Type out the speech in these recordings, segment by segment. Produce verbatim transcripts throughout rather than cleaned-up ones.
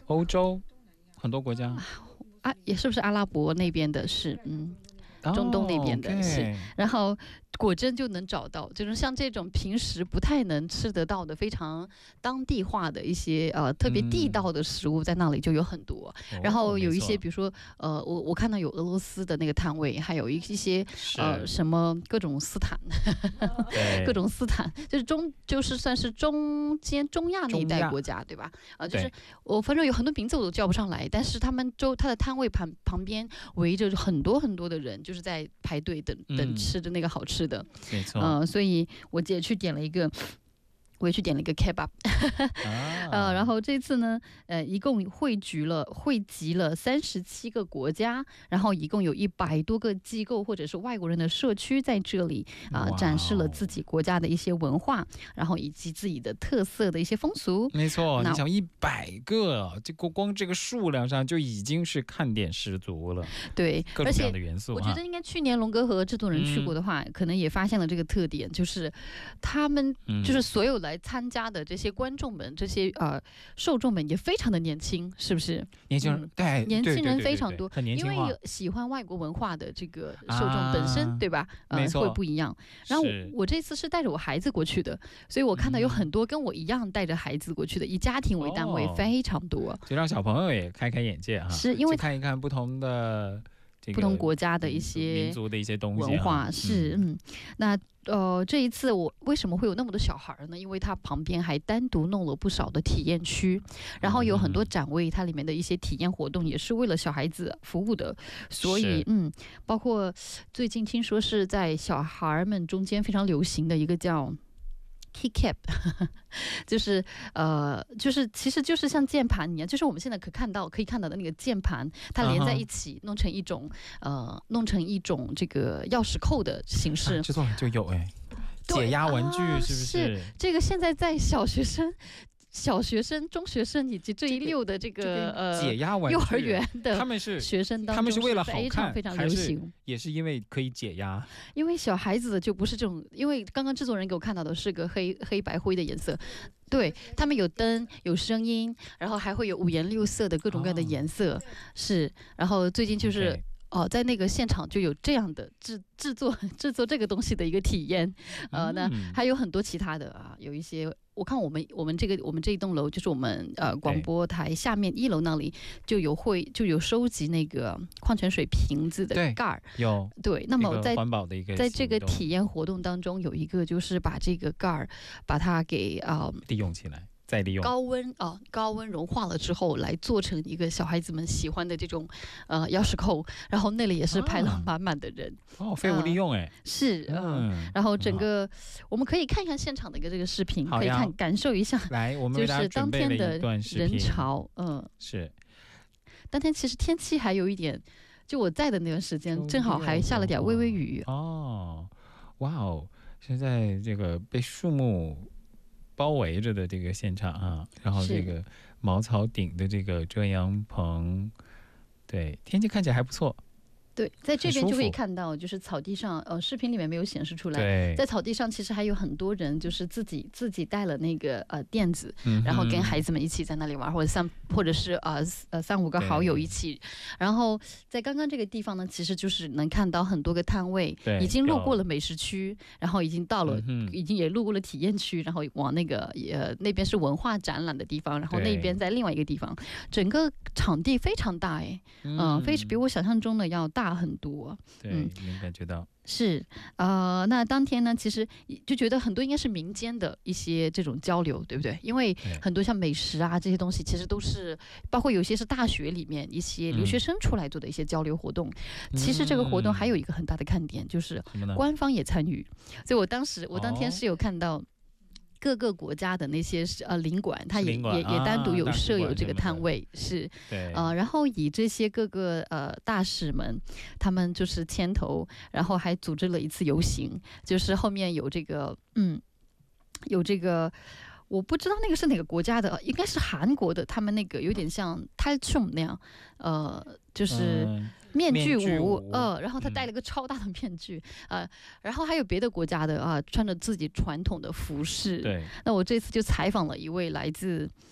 欧洲很多国家啊，也是不是阿拉伯那边的是，嗯，中东那边的、 哦 okay、 是，然后果真就能找到，就是像这种平时不太能吃得到的非常当地化的一些呃特别地道的食物，在那里就有很多。嗯、然后有一些，比如说呃，我我看到有俄罗斯的那个摊位，还有一些呃什么各种斯坦，各种斯坦，就是中就是算是中间中亚那一带国家，对吧？呃，就是我反正有很多名字我都叫不上来，但是他们周他的摊位旁旁边围着很多很多的人，就是在排队等等吃的那个好吃的。的， 没错， 呃，所以我也去点了一个，我也去点了一个 kebab， 啊、呃，然后这次呢，呃，一共汇聚了汇集了三十七个国家，然后一共有一百多个机构或者是外国人的社区在这里啊、呃，展示了自己国家的一些文化，然后以及自己的特色的一些风俗。 没错，你想一百个，这个光这个数量上就已经是看点十足了。 对， 各种各样的元素。 我觉得应该去年龙哥和制作人去过的话、嗯，可能也发现了这个特点，就是他们就是所有来参加的这些观众们，这些呃受众们也非常的年轻，是不是？ 年轻人、嗯、对， 年轻人非常多， 对对对对，很年轻化， 因为喜欢外国文化的这个受众本身，啊、对吧？ 呃，没错， 会不一样。然后我这次是带着我孩子过去的，所以我看到有很多跟我一样带着孩子过去的，以家庭为单位，非常多， 哦、就让小朋友也开开眼界哈。 是因为看一看不同的。 不同国家的一些民族的一些东西、啊、 文化是 嗯, 嗯，那呃这一次我为什么会有那么多小孩呢？因为它旁边还单独弄了不少的体验区，然后有很多展位，它里面的一些体验活动也是为了小孩子服务的，所以嗯，包括最近听说是在小孩们中间非常流行的一个叫keycap 就是呃就是其实就是像键盘一样，就是我们现在可看到可以看到的那个键盘，它连在一起弄成一种、uh-huh. 呃弄成一种这个钥匙扣的形式， 制作人就有哎，解压玩具是不是？ 啊、是这个现在在小学生。小学生、中学生以及这一溜的这个、这个、呃解压玩具， 幼儿园的他们是学生当中， 他们是为了好看， 非常非常流行， 也是因为可以解压。 因为小孩子的就不是这种，因为刚刚制作人给我看到的是个黑黑白灰的颜色，对他们有灯、有声音，然后还会有五颜六色的各种各样的颜色，哦、是。然后最近就是。Okay.哦，在那个现场就有这样的制制作制作这个东西的一个体验，呃，那还有很多其他的啊，有一些我看我们我们这个我们这一栋楼就是我们呃广播台下面一楼那里就有会就有收集那个矿泉水瓶子的盖儿， 有对，那么在环保的一个在这个体验活动当中有一个就是把这个盖儿把它给啊、呃、 利用起来。再利用高温啊、呃，高温融化了之后，来做成一个小孩子们喜欢的这种呃钥匙扣，然后那里也是排了满满的人、 啊、哦，废物利用哎、呃， 是嗯、呃，然后整个、嗯、我们可以看一看现场的一个这个视频，可以看感受一下， 来，我们就是当天的人潮，嗯、呃， 是当天其实天气还有一点，就我在的那段时间，正好还下了点微微雨哦，哇哦，现在这个被树木包围着的这个现场啊，然后这个茅草顶的这个遮阳棚，对，天气看起来还不错。 对，在这边就可以看到，就是草地上，呃，视频里面没有显示出来，在草地上其实还有很多人，就是自己自己带了那个呃垫子、嗯，然后跟孩子们一起在那里玩，或者三或者是呃呃三五个好友一起，然后在刚刚这个地方呢，其实就是能看到很多个摊位，已经路过了美食区，然后已经到了，嗯、已经也路过了体验区，然后往那个呃那边是文化展览的地方，然后那边在另外一个地方，整个场地非常大哎，嗯、呃，非比我想象中的要大很多， 对，嗯、能感觉到是呃，那当天呢，其实就觉得很多应该是民间的一些这种交流，对不对？因为很多像美食啊这些东西，其实都是包括有些是大学里面一些留学生出来做的一些交流活动。嗯、其实这个活动还有一个很大的看点，就是官方也参与，所以我当时我当天是有看到。各个国家的那些呃领馆，它也也也单独有设有这个摊位，是，呃，然后以这些各个呃大使们，他们就是牵头，然后还组织了一次游行，就是后面有这个嗯，有这个。我不知道那个是哪个国家的，应该是韩国的，他们那个有点像泰琼那样，呃，就是面具舞，嗯、舞呃，然后他戴了个超大的面具，嗯、呃，然后还有别的国家的啊、呃，穿着自己传统的服饰。 对， 那我这次就采访了一位来自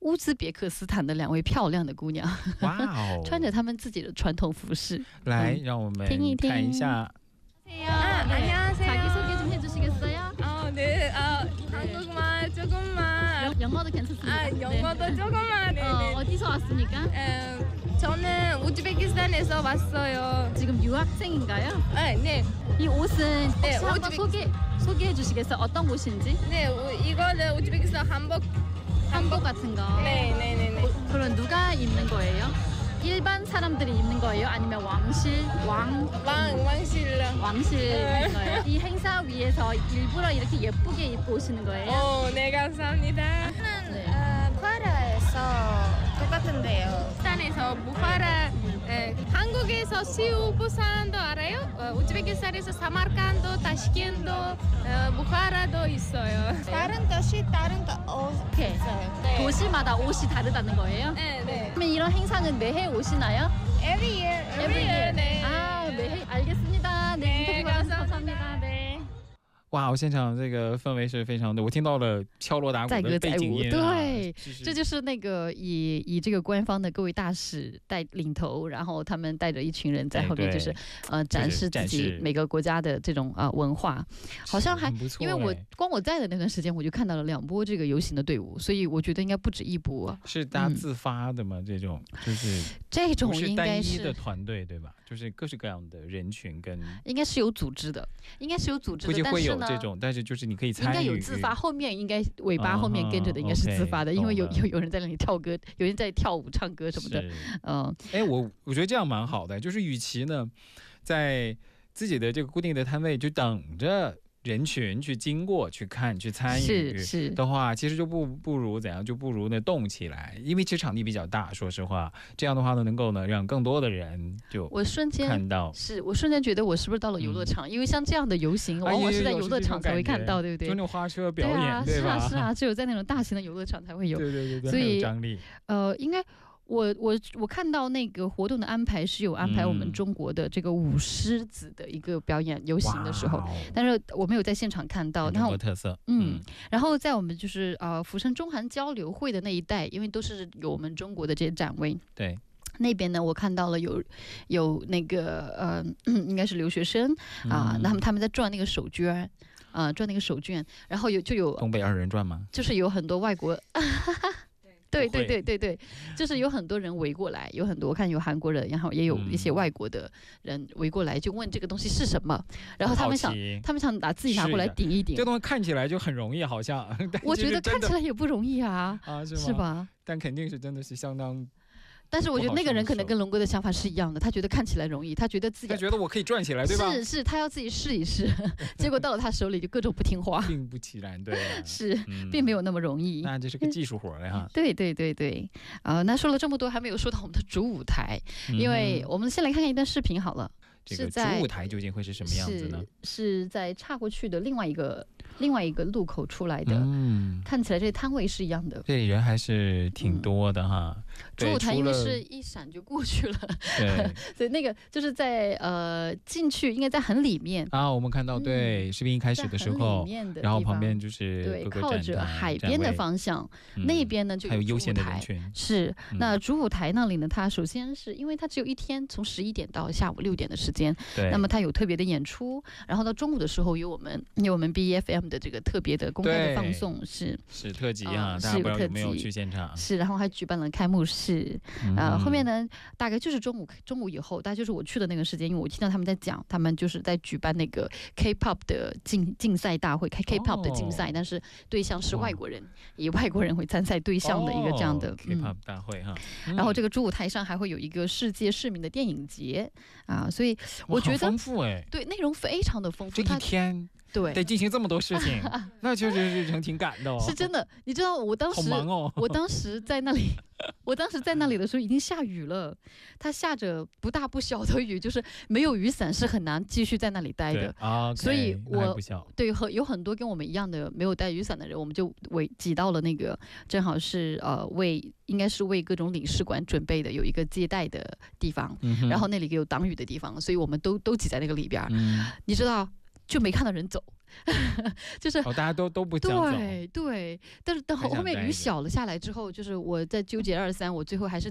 乌兹别克斯坦的两位漂亮的姑娘， 哇哦， 穿着他们自己的传统服饰。 来， 嗯让我们听一听看一下。 아, 안녕하세요. 자기소개 좀 해주시겠어요? 아, 네. 아, 한국말 조금만. 영어도 괜찮습니다. 아, 영어도 조금만. 네, 어, 네. 어디서 왔습니까? 음, 저는 우즈베키스탄에서 왔어요. 지금 유학생인가요? 아, 네. 이 옷은 혹시 네, 한번 우즈베키- 소개, 소개해 주시겠어요? 어떤 옷인지? 네, 우- 이거는 우즈베키스탄 한복. 한복 같은 거. 네, 네, 네, 네. 어, 그럼 누가 입는 거예요? 일반 사람들이 입는 거예요? 아니면 왕실, 왕, 왕, 왕실라. 왕실 네. 입는 거예요? 이 행사 위해서 일부러 이렇게 예쁘게 입고 오시는 거예요? 어, 네, 감사합니다. 네. 아, 부하라에서 똑같은데요. 부산에서 부하라, 에, 한국에서 시우 부산도 알아요? 어, 우즈베키스탄에서 사마르칸도, 타시켄도, 어, 부하라도 있어요. 다른 도시, 다른 도, 어, 이렇게 있어요. 네. 도시마다 옷이 다르다는 거예요? 네, 네. 그러면 이런 행사는 매해 오시나요? Every year, every year, 네. 아, 매해 알겠습니다. 네, 네, 인터뷰 받아서 감사합니다. 감사합니다. 네. 哇，我现场这个氛围是非常的，我听到了敲锣打鼓的载歌载舞， 背景音啊， 对， 是这就是那个以以这个官方的各位大使带领头，然后他们带着一群人在后面， 哎对就是呃展示自展己示每个国家的这种啊、呃文化，好像还很不错因为我嘞光我在的那段时间，我就看到了两波这个游行的队伍，所以我觉得应该不止一波啊。 是大家嗯自发的吗？这种就是这种不是应该单一的是团队对吧？就是各式各样的人群跟应该是有组织的，应该是有组织的， 估计会但是呢。 有这种，但是就是你可以应参与， 该有自发，后面应该尾巴嗯后面跟着的应该是自发的， 嗯因为有懂了有有人在那里跳歌，有人在跳舞、唱歌什么的， 是嗯， 哎，我我觉得这样蛮好的，就是与其呢，在自己的这个固定的摊位就等着人群去经过、去看、去参是与是， 的话，其实就不不如怎样，就不如呢动起来，因为其实场地比较大，说实话，这样的话呢，能够呢让更多的人就我瞬间看到。 是我瞬间觉得我是不是到了游乐场？因为像这样的游行， 嗯哎往往是在有游乐场才会看到，对不对？ 就那种花车表对演， 啊， 对吧？ 是啊，是啊，只有在那种大型的游乐场才会有。 对对对对， 所以很有张力。 呃，应该我我我看到那个活动的安排是有安排我们嗯中国的这个舞狮子的一个表演游行的时候， 哇哦但是我没有在现场看到。 很中然后国特色， 嗯，然后在我们就是呃釜山中韩交流会的那一带，因为都是有我们中国的这些展位。 对， 那边呢，我看到了有有那个呃，应该是留学生啊， 嗯那么他们在转那个手绢，啊，转那个手绢，然后有就有东北二人转吗？ 就是有很多外国。对对不会对对对，就是有很多人围过来，有很多我看有韩国人，然后也有一些嗯外国的人围过来，就问这个东西是什么，然后他们想好奇他们想拿自己拿过来是的顶一顶这，东西看起来就很容易，好像，但我觉得其实真的看起来也不容易啊， 啊，是吗？ 是？吧？ 但肯定是真的是相当， 但是我觉得那个人可能不好上手跟龙哥的想法是一样的，他觉得看起来容易，他觉得自己他觉得我可以转起来，对吧？ 是是，他要自己试一试，结果到了他手里就各种不听话， 并不其然，对啊， 是， 嗯并没有那么容易。 那这是个技术活儿了哈。 对对对对，啊、那说了这么多，还没有说到我们的主舞台，因为嗯我们先来看看一段视频好了， 这个是在主舞台究竟会是什么样子呢？ 是是在岔过去的另外一个另外一个路口出来的， 嗯， 看起来这摊位是一样的。 这里人还是挺多的哈。对主舞台因为除了是一闪就过去了， 对所以那个就是在呃进去应该在很里面， 啊，我们看到嗯对视频一开始在很里的时候， 面的地方， 然后旁边就是对各个靠着展台海边的站位方向， 嗯那边呢就还有悠主舞台。 闲的人群。 是， 嗯那主舞台那里呢？它首先是因为它只有一天，从十一点到下午六点的时间， 对， 那么它有特别的演出，然后到中午的时候有我们有我们 B E F M 的这个特别的公开的放对送，是是特辑啊哈，大家是有特不知道有没有辑去现场？ 是，然后还举办了开幕式，呃， 嗯后面呢大概就是中午中午以后，大概就是我去的那个时间，因为我听到他们在讲，他们就是在举办那个 K-pop 的竞竞赛大会，开 K-pop 的竞赛， 哦但是对象是哇外国人，以外国人为参赛对象的一个这样的哦嗯 K-pop 大会哈。 然后这个个主舞台上还会有一个世界市民的电影节啊，所以我觉得丰富哎， 对内容非常的丰富。 这一它天对得进行这么多事情，那确实是人挺赶的哦。 是真的，你知道我当好时忙哦。 我当时在那里，我当时在那里的时候已经下雨了，它下着不大不小的雨，就是没有雨伞是很难继续在那里待的。 对啊， 所以那还我不小。 对，很有很多跟我们一样的没有带雨伞的人，我们就围挤到了那个，正好是呃为应该是为各种领事馆准备的有一个接待的地方， 嗯哼然后那里有挡雨的地方，所以我们都都挤在那个里边儿。 嗯， 你知道，就没看到人走， 就是哦，大家都都不想走。 对对，但是等后后面雨小了下来之后，就是我在纠结二三，我最后还是